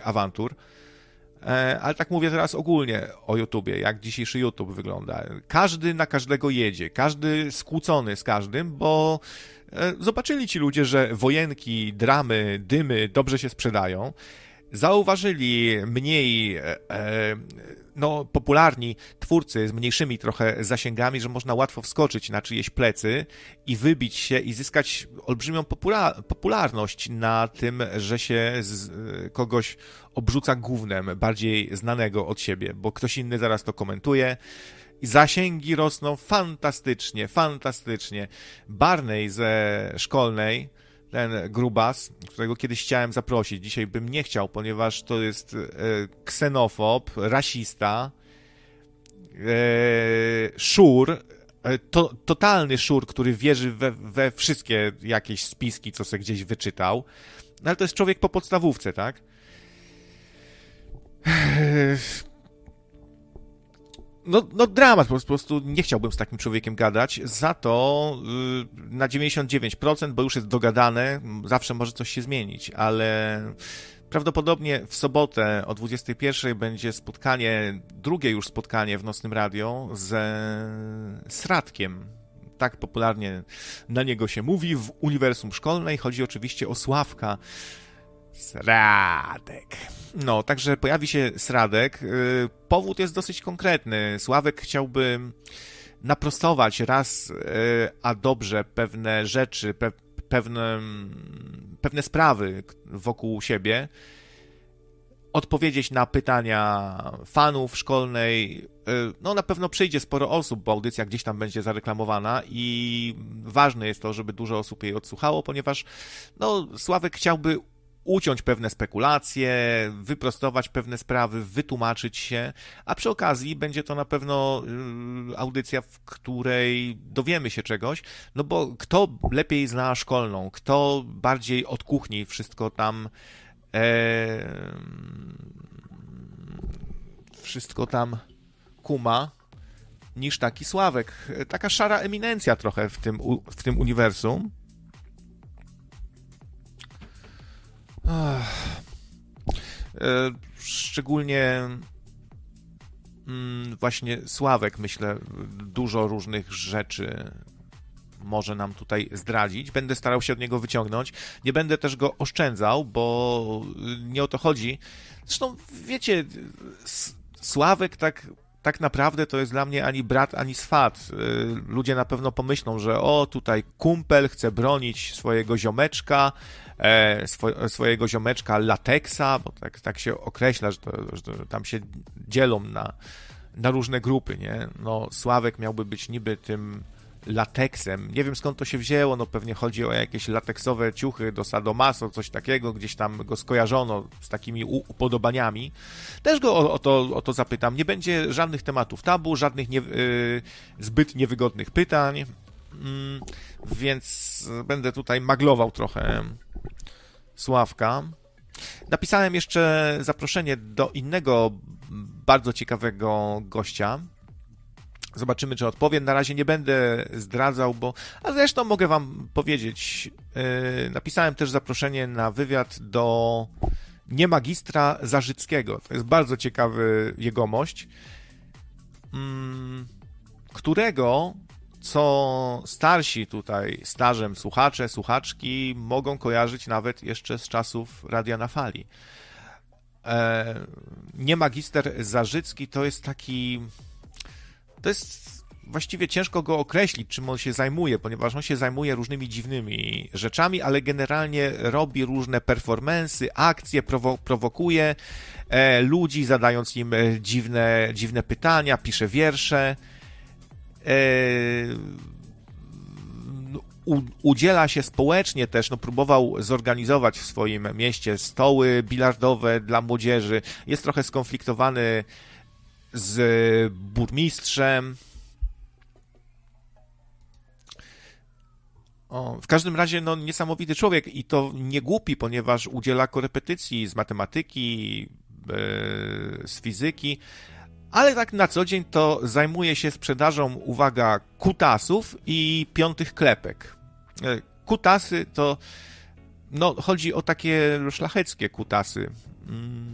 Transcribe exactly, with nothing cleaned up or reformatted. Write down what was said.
awantur. Ale tak mówię teraz ogólnie o YouTubie, jak dzisiejszy YouTube wygląda. Każdy na każdego jedzie, każdy skłócony z każdym, bo zobaczyli ci ludzie, że wojenki, dramy, dymy dobrze się sprzedają. Zauważyli mniej e, no, popularni twórcy z mniejszymi trochę zasięgami, że można łatwo wskoczyć na czyjeś plecy i wybić się i zyskać olbrzymią popula- popularność na tym, że się z kogoś obrzuca gównem bardziej znanego od siebie, bo ktoś inny zaraz to komentuje. I zasięgi rosną fantastycznie, fantastycznie. Barney ze szkolnej, ten grubas, którego kiedyś chciałem zaprosić, dzisiaj bym nie chciał, ponieważ to jest e, ksenofob, rasista, e, szur, e, to, totalny szur, który wierzy we, we wszystkie jakieś spiski, co sobie gdzieś wyczytał. No ale to jest człowiek po podstawówce, tak? E, No, no dramat, po prostu nie chciałbym z takim człowiekiem gadać, za to yy, na dziewięćdziesiąt dziewięć procent, bo już jest dogadane, zawsze może coś się zmienić, ale prawdopodobnie w sobotę o dwudziestej pierwszej będzie spotkanie, drugie już spotkanie w Nocnym Radio ze Sradkiem. Tak popularnie na niego się mówi w uniwersum szkolnej, chodzi oczywiście o Sławka. Sradek. No, także pojawi się Sradek. Powód jest dosyć konkretny. Sławek chciałby naprostować raz a dobrze pewne rzeczy, pe pewne, pewne sprawy wokół siebie, odpowiedzieć na pytania fanów szkolnej. No, na pewno przyjdzie sporo osób, bo audycja gdzieś tam będzie zareklamowana i ważne jest to, żeby dużo osób jej odsłuchało, ponieważ no, Sławek chciałby uciąć pewne spekulacje, wyprostować pewne sprawy, wytłumaczyć się, a przy okazji będzie to na pewno audycja, w której dowiemy się czegoś, no bo kto lepiej zna szkolną, kto bardziej od kuchni wszystko tam e, wszystko tam kuma, niż taki Sławek. Taka szara eminencja trochę w tym, w tym uniwersum. Szczególnie właśnie Sławek, myślę, dużo różnych rzeczy może nam tutaj zdradzić. Będę starał się od niego wyciągnąć. Nie będę też go oszczędzał, bo nie o to chodzi. Zresztą, wiecie, Sławek tak, tak naprawdę to jest dla mnie ani brat, ani swat. Ludzie na pewno pomyślą, że o, tutaj kumpel chce bronić swojego ziomeczka, E, swo, swojego ziomeczka Lateksa, bo tak, tak się określa, że, to, że to tam się dzielą na, na różne grupy, nie? No, Sławek miałby być niby tym lateksem. Nie wiem, skąd to się wzięło, no pewnie chodzi o jakieś lateksowe ciuchy do Sadomaso, coś takiego, gdzieś tam go skojarzono z takimi upodobaniami. Też go o, o, to, o to zapytam. Nie będzie żadnych tematów tabu, żadnych nie, yy, zbyt niewygodnych pytań, yy, więc będę tutaj maglował trochę Sławka. Napisałem jeszcze zaproszenie do innego bardzo ciekawego gościa. Zobaczymy, czy odpowiem. Na razie nie będę zdradzał, bo... A zresztą mogę wam powiedzieć. Yy, napisałem też zaproszenie na wywiad do niemagistra Zarzyckiego. To jest bardzo ciekawy jegomość, yy, którego co starsi tutaj stażem słuchacze, słuchaczki mogą kojarzyć nawet jeszcze z czasów Radia na Fali. E, niemagister Zarzycki to jest taki... To jest właściwie ciężko go określić, czym on się zajmuje, ponieważ on się zajmuje różnymi dziwnymi rzeczami, ale generalnie robi różne performance'y, akcje, prowo- prowokuje e, ludzi, zadając im dziwne, dziwne pytania, pisze wiersze. U, udziela się społecznie też, no próbował zorganizować w swoim mieście stoły bilardowe dla młodzieży, jest trochę skonfliktowany z burmistrzem. O, w każdym razie no niesamowity człowiek i to nie głupi, ponieważ udziela korepetycji z matematyki, yy, z fizyki, ale tak na co dzień to zajmuje się sprzedażą, uwaga, kutasów i piątych klepek. Kutasy to, no chodzi o takie szlacheckie kutasy.